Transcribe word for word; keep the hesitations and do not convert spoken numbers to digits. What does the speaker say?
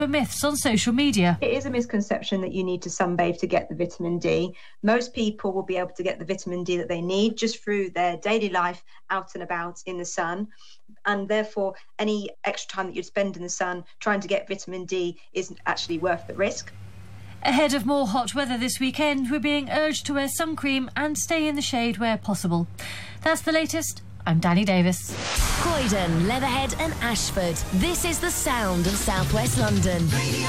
myths on social media. It is a misconception that you need to sunbathe to get the vitamin D. Most people will be able to get the vitamin D that they need just through their daily life out and about in the sun. And therefore, any extra time that you'd spend in the sun trying to get vitamin D isn't actually worth the risk. Ahead of more hot weather this weekend, we're being urged to wear sun cream and stay in the shade where possible. That's the latest. I'm Danny Davis. Croydon, Leatherhead and Ashford. This is the sound of South West London. Radio